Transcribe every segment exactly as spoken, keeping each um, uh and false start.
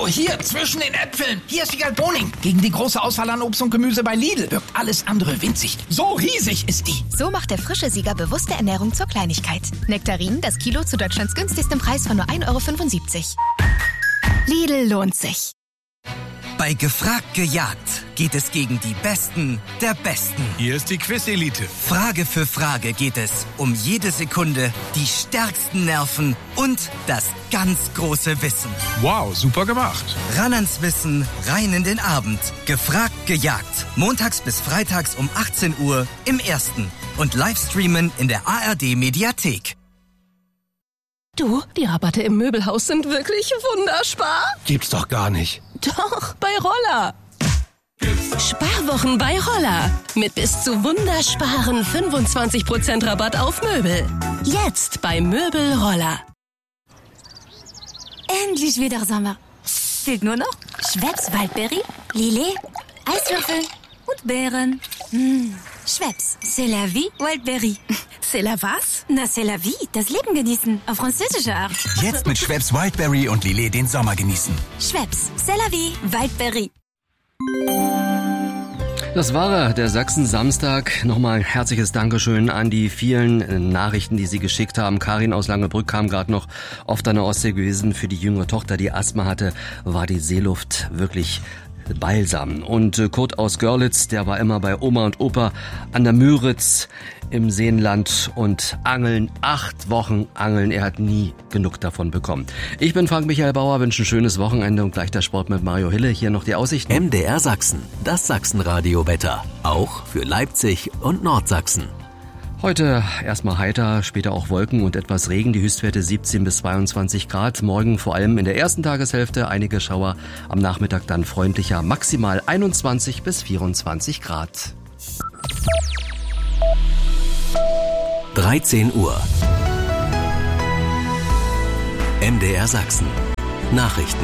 So, hier, zwischen den Äpfeln. Hier ist Wiegald Boning. Gegen die große Auswahl an Obst und Gemüse bei Lidl wirkt alles andere winzig. So riesig ist die. So macht der frische Sieger bewusste Ernährung zur Kleinigkeit. Nektarinen, das Kilo zu Deutschlands günstigstem Preis von nur ein Euro fünfundsiebzig. Lidl lohnt sich. Bei Gefragt gejagt geht es gegen die Besten der Besten. Hier ist die Quiz-Elite. Frage für Frage geht es um jede Sekunde, die stärksten Nerven und das ganz große Wissen. Wow, super gemacht. Ran ans Wissen, rein in den Abend. Gefragt gejagt. Montags bis freitags um achtzehn Uhr im Ersten. Und Livestreamen in der A R D-Mediathek. Du, die Rabatte im Möbelhaus sind wirklich wunderspar. Gibt's doch gar nicht. Doch, bei Roller. Sparwochen bei Roller. Mit bis zu wundersparen fünfundzwanzig Prozent Rabatt auf Möbel. Jetzt bei Möbel Roller. Endlich wieder Sommer. Fehlt nur noch Schweppes Waldbeere, Lillet, Eiswürfel und Beeren. Mmh. Schweppes, c'est la vie, Wildberry. C'est la was? Na, c'est la vie, das Leben genießen, auf französische Art. Jetzt mit Schweppes Wildberry und Lillet den Sommer genießen. Schweppes, c'est la vie, Wildberry. Das war er, der Sachsen-Samstag. Nochmal ein herzliches Dankeschön an die vielen Nachrichten, die Sie geschickt haben. Karin aus Langebrück kam gerade noch oft an der Ostsee gewesen. Für die jüngere Tochter, die Asthma hatte, war die Seeluft wirklich Balsam. Und Kurt aus Görlitz, der war immer bei Oma und Opa an der Müritz im Seenland und angeln, acht Wochen angeln. Er hat nie genug davon bekommen. Ich bin Frank-Michael Bauer, wünsche ein schönes Wochenende und gleich der Sport mit Mario Hille. Hier noch die Aussichten. M D R Sachsen, das Sachsenradio-Wetter. Auch für Leipzig und Nordsachsen. Heute erstmal heiter, später auch Wolken und etwas Regen, die Höchstwerte siebzehn bis zweiundzwanzig Grad. Morgen vor allem in der ersten Tageshälfte einige Schauer, am Nachmittag dann freundlicher, maximal einundzwanzig bis vierundzwanzig Grad. dreizehn Uhr. M D R Sachsen. Nachrichten.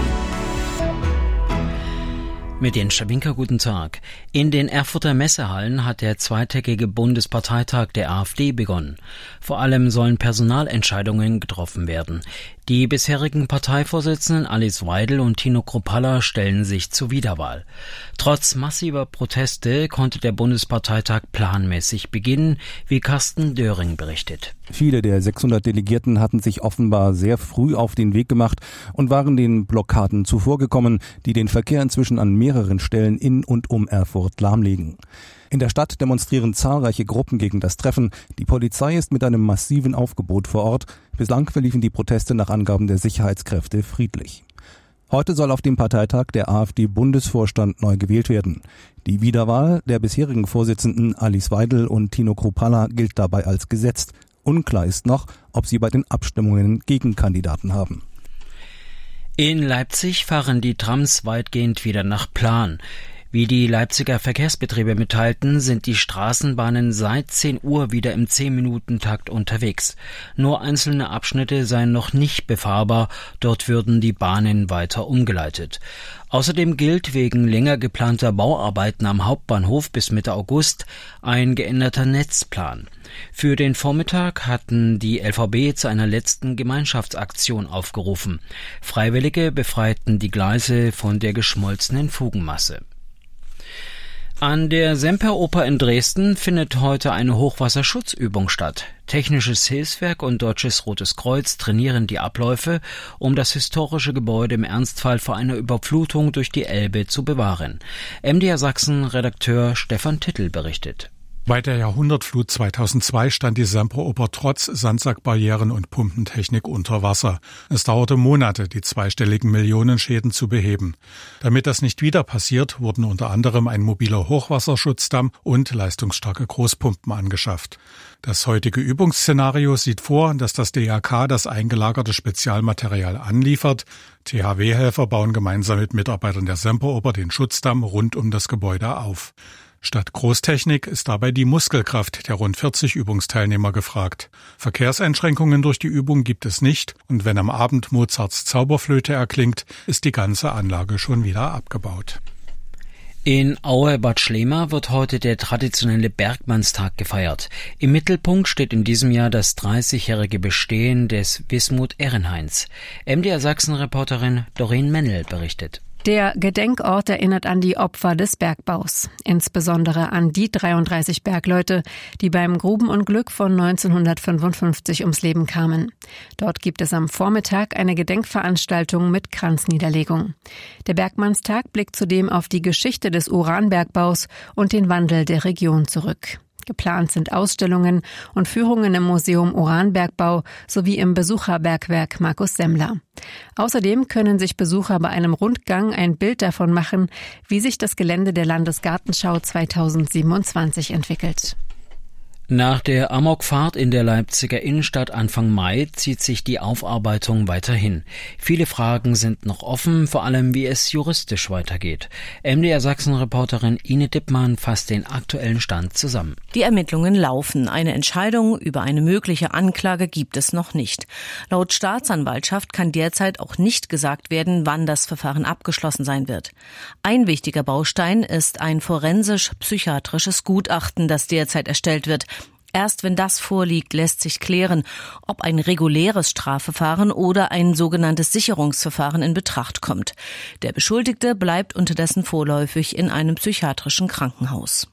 Mit den Schabinker, guten Tag. In den Erfurter Messehallen hat der zweitägige Bundesparteitag der AfD begonnen. Vor allem sollen Personalentscheidungen getroffen werden. Die bisherigen Parteivorsitzenden Alice Weidel und Tino Kruppalla stellen sich zur Wiederwahl. Trotz massiver Proteste konnte der Bundesparteitag planmäßig beginnen, wie Carsten Döring berichtet. Viele der sechshundert Delegierten hatten sich offenbar sehr früh auf den Weg gemacht und waren den Blockaden zuvorgekommen, die den Verkehr inzwischen an mehreren Stellen in und um Erfurt lahmlegen. In der Stadt demonstrieren zahlreiche Gruppen gegen das Treffen. Die Polizei ist mit einem massiven Aufgebot vor Ort. Bislang verliefen die Proteste nach Angaben der Sicherheitskräfte friedlich. Heute soll auf dem Parteitag der AfD-Bundesvorstand neu gewählt werden. Die Wiederwahl der bisherigen Vorsitzenden Alice Weidel und Tino Kruppalla gilt dabei als gesetzt. Unklar ist noch, ob sie bei den Abstimmungen Gegenkandidaten haben. In Leipzig fahren die Trams weitgehend wieder nach Plan. Wie die Leipziger Verkehrsbetriebe mitteilten, sind die Straßenbahnen seit zehn Uhr wieder im zehn-Minuten-Takt unterwegs. Nur einzelne Abschnitte seien noch nicht befahrbar, dort würden die Bahnen weiter umgeleitet. Außerdem gilt wegen länger geplanter Bauarbeiten am Hauptbahnhof bis Mitte August ein geänderter Netzplan. Für den Vormittag hatten die L V B zu einer letzten Gemeinschaftsaktion aufgerufen. Freiwillige befreiten die Gleise von der geschmolzenen Fugenmasse. An der Semperoper in Dresden findet heute eine Hochwasserschutzübung statt. Technisches Hilfswerk und Deutsches Rotes Kreuz trainieren die Abläufe, um das historische Gebäude im Ernstfall vor einer Überflutung durch die Elbe zu bewahren. M D R Sachsen-Redakteur Stefan Tittel berichtet. Bei der Jahrhundertflut zweitausendzwei stand die Semperoper trotz Sandsackbarrieren und Pumpentechnik unter Wasser. Es dauerte Monate, die zweistelligen Millionenschäden zu beheben. Damit das nicht wieder passiert, wurden unter anderem ein mobiler Hochwasserschutzdamm und leistungsstarke Großpumpen angeschafft. Das heutige Übungsszenario sieht vor, dass das D R K das eingelagerte Spezialmaterial anliefert. T H W-Helfer bauen gemeinsam mit Mitarbeitern der Semperoper den Schutzdamm rund um das Gebäude auf. Statt Großtechnik ist dabei die Muskelkraft der rund vierzig Übungsteilnehmer gefragt. Verkehrseinschränkungen durch die Übung gibt es nicht und wenn am Abend Mozarts Zauberflöte erklingt, ist die ganze Anlage schon wieder abgebaut. In Aue-Bad Schlema wird heute der traditionelle Bergmannstag gefeiert. Im Mittelpunkt steht in diesem Jahr das dreißigjährige Bestehen des Wismut Ehrenhains. M D R Sachsen-Reporterin Doreen Mennel berichtet. Der Gedenkort erinnert an die Opfer des Bergbaus, insbesondere an die dreiunddreißig Bergleute, die beim Grubenunglück von neunzehnhundertfünfundfünfzig ums Leben kamen. Dort gibt es am Vormittag eine Gedenkveranstaltung mit Kranzniederlegung. Der Bergmannstag blickt zudem auf die Geschichte des Uranbergbaus und den Wandel der Region zurück. Geplant sind Ausstellungen und Führungen im Museum Uranbergbau sowie im Besucherbergwerk Markus Semmler. Außerdem können sich Besucher bei einem Rundgang ein Bild davon machen, wie sich das Gelände der Landesgartenschau zweitausendsiebenundzwanzig entwickelt. Nach der Amokfahrt in der Leipziger Innenstadt Anfang Mai zieht sich die Aufarbeitung weiterhin. Viele Fragen sind noch offen, vor allem wie es juristisch weitergeht. M D R Sachsen-Reporterin Ine Dippmann fasst den aktuellen Stand zusammen. Die Ermittlungen laufen. Eine Entscheidung über eine mögliche Anklage gibt es noch nicht. Laut Staatsanwaltschaft kann derzeit auch nicht gesagt werden, wann das Verfahren abgeschlossen sein wird. Ein wichtiger Baustein ist ein forensisch-psychiatrisches Gutachten, das derzeit erstellt wird. Erst wenn das vorliegt, lässt sich klären, ob ein reguläres Strafverfahren oder ein sogenanntes Sicherungsverfahren in Betracht kommt. Der Beschuldigte bleibt unterdessen vorläufig in einem psychiatrischen Krankenhaus.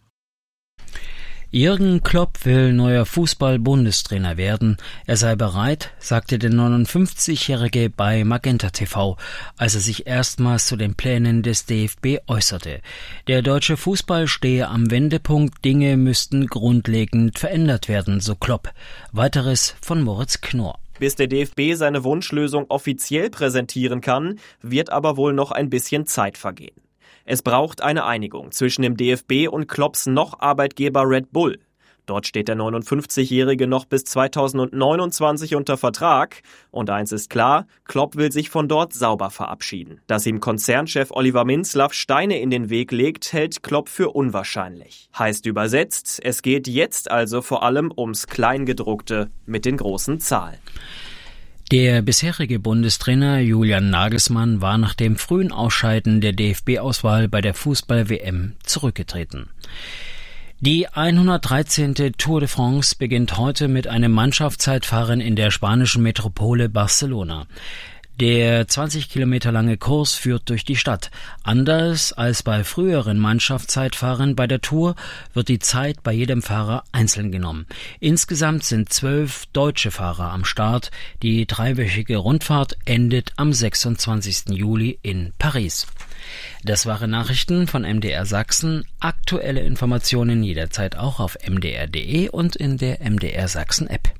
Jürgen Klopp will neuer Fußball-Bundestrainer werden. Er sei bereit, sagte der neunundfünfzigjährige bei Magenta T V, als er sich erstmals zu den Plänen des D F B äußerte. Der deutsche Fußball stehe am Wendepunkt, Dinge müssten grundlegend verändert werden, so Klopp. Weiteres von Moritz Knorr. Bis der D F B seine Wunschlösung offiziell präsentieren kann, wird aber wohl noch ein bisschen Zeit vergehen. Es braucht eine Einigung zwischen dem D F B und Klopps noch Arbeitgeber Red Bull. Dort steht der neunundfünfzigjährige noch bis zweitausendneunundzwanzig unter Vertrag. Und eins ist klar, Klopp will sich von dort sauber verabschieden. Dass ihm Konzernchef Oliver Minzlaff Steine in den Weg legt, hält Klopp für unwahrscheinlich. Heißt übersetzt, es geht jetzt also vor allem ums Kleingedruckte mit den großen Zahlen. Der bisherige Bundestrainer Julian Nagelsmann war nach dem frühen Ausscheiden der D F B-Auswahl bei der Fußball-W M zurückgetreten. Die hundertdreizehnte Tour de France beginnt heute mit einem Mannschaftszeitfahren in der spanischen Metropole Barcelona. Der zwanzig Kilometer lange Kurs führt durch die Stadt. Anders als bei früheren Mannschaftszeitfahren bei der Tour wird die Zeit bei jedem Fahrer einzeln genommen. Insgesamt sind zwölf deutsche Fahrer am Start. Die dreiwöchige Rundfahrt endet am sechsundzwanzigsten Juli in Paris. Das waren Nachrichten von M D R Sachsen. Aktuelle Informationen jederzeit auch auf m d r punkt d e und in der M D R Sachsen App.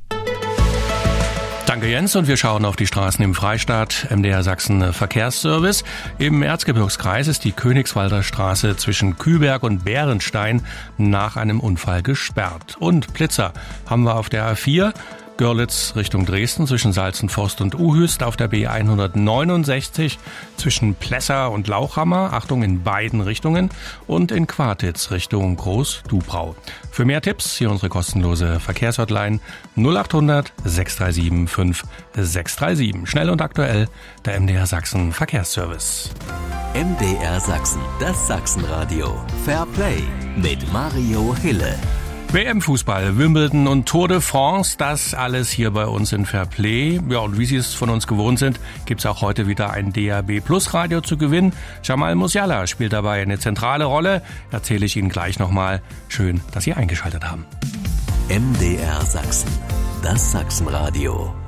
Danke Jens, und wir schauen auf die Straßen im Freistaat. M D R Sachsen Verkehrsservice. Im Erzgebirgskreis ist die Königswalder Straße zwischen Kühlberg und Bärenstein nach einem Unfall gesperrt. Und Blitzer haben wir auf der A vier. Görlitz Richtung Dresden zwischen Salzenforst und Uhüst, auf der B hundertneunundsechzig zwischen Plessa und Lauchhammer, Achtung in beiden Richtungen, und in Quartitz Richtung Groß-Dubrau. Für mehr Tipps hier unsere kostenlose Verkehrshotline null achthundert sechs drei sieben fünf sechs drei sieben. Schnell und aktuell der M D R Sachsen Verkehrsservice. M D R Sachsen, das Sachsenradio. Fair Play mit Mario Hille. W M-Fußball, Wimbledon und Tour de France, das alles hier bei uns in Fairplay. Ja, und wie Sie es von uns gewohnt sind, gibt's auch heute wieder ein D A B Plus Radio zu gewinnen. Jamal Musiala spielt dabei eine zentrale Rolle. Erzähle ich Ihnen gleich nochmal. Schön, dass Sie eingeschaltet haben. M D R Sachsen, das Sachsenradio.